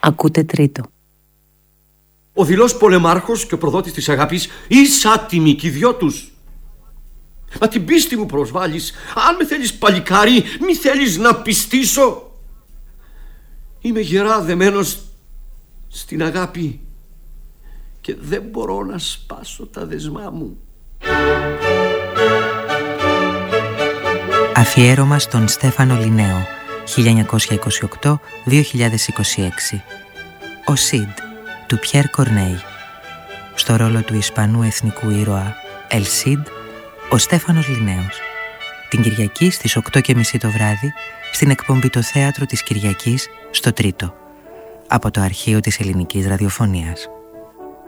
Ακούτε τρίτο. Ο δειλός πολεμάρχος και ο προδότης της αγάπης, εις άτιμοι κι οι δυο τους. Μα την πίστη μου προσβάλλεις. Αν με θέλεις παλικάρι, μη θέλεις να πιστήσω. Είμαι γερά δεμένος στην αγάπη και δεν μπορώ να σπάσω τα δεσμά μου. Αφιέρωμα στον Στέφανο Λινέο, 1928-2026. Ο Σιντ, του Πιέρ Κορνέι. Στο ρόλο του Ισπανού εθνικού ήρωα El Cid, ο Στέφανος Λινέος. Την Κυριακή στις 8:30 το βράδυ, στην εκπομπή «Το Θέατρο της Κυριακής» στο Τρίτο, από το αρχείο της Ελληνικής Ραδιοφωνίας.